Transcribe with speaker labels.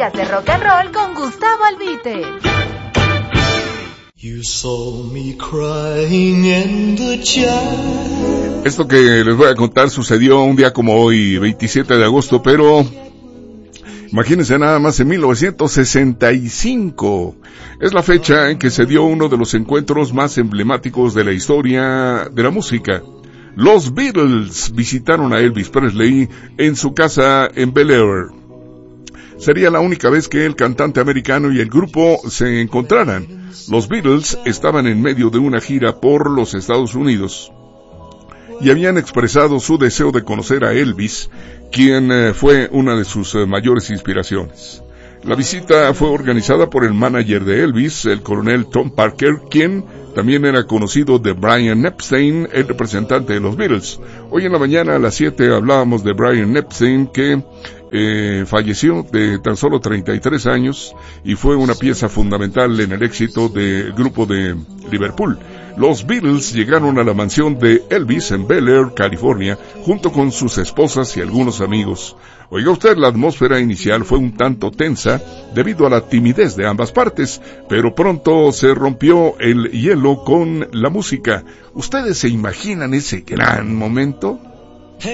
Speaker 1: Clásicas de rock and roll con Gustavo Albite.
Speaker 2: You saw me crying in the child.
Speaker 3: Esto que les voy a contar sucedió un día como hoy, 27 de agosto, pero imagínense nada más, en 1965. Es la fecha en que se dio uno de los encuentros más emblemáticos de la historia de la música. Los Beatles visitaron a Elvis Presley en su casa en Bel Air. Sería la única vez que el cantante americano y el grupo se encontraran. Los Beatles estaban en medio de una gira por los Estados Unidos y habían expresado su deseo de conocer a Elvis, quien fue una de sus mayores inspiraciones. La visita fue organizada por el manager de Elvis, el coronel Tom Parker, quien también era conocido de Brian Epstein, el representante de los Beatles. Hoy en la mañana a las 7 hablábamos de Brian Epstein, que falleció de tan solo 33 años y fue una pieza fundamental en el éxito del grupo de Liverpool. Los Beatles llegaron a la mansión de Elvis en Bel Air, California, junto con sus esposas y algunos amigos. Oiga usted, la atmósfera inicial fue un tanto tensa debido a la timidez de ambas partes, pero pronto se rompió el hielo con la música. ¿Ustedes se imaginan ese gran momento?